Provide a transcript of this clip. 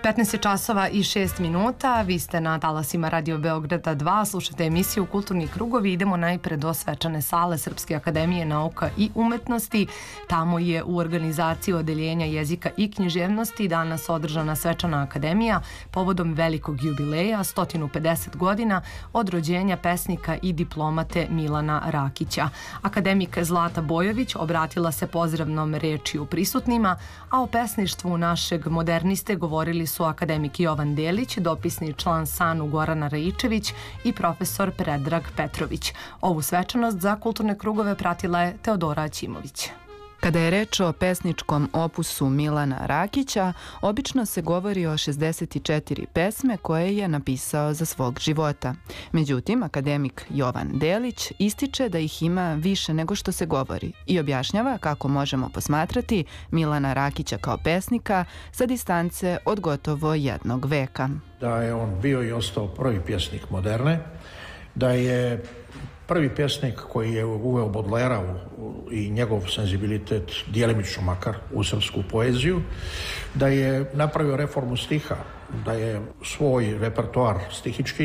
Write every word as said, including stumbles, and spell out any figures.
petnaest je časova i šest minuta, vi ste na talasima Radio Beograda dva, slušate emisiju Kulturni krugovi. Idemo najpre do svečane sale Srpske akademije nauka i umetnosti. Tamo je u organizaciji Odeljenja jezika i književnosti danas održana svečana akademija povodom velikog jubileja, sto pedeset godina od rođenja pesnika i diplomate Milana Rakića. Akademik Zlata Bojović obratila se pozdravnom rečju prisutnima, a o pesništvu našeg moderniste govorili su akademik Jovan Delić, dopisni član SANU Gorana Raičević i profesor Predrag Petrović. Ovu svečanost za kulturne krugove pratila je Teodora Aćimović. Kada je reč o pesničkom opusu Milana Rakića, obično se govori o šezdeset četiri pesme koje je napisao za svog života. Međutim, akademik Jovan Delić ističe da ih ima više nego što se govori i objašnjava kako možemo posmatrati Milana Rakića kao pesnika sa distance od gotovo jednog veka. Da je on bio i ostao prvi pjesnik moderne, da je prvi pjesnik koji je uveo Bodlera i njegov senzibilitet, djelimično makar, u srpsku poeziju, da je napravio reformu stiha, da je svoj repertoar stihički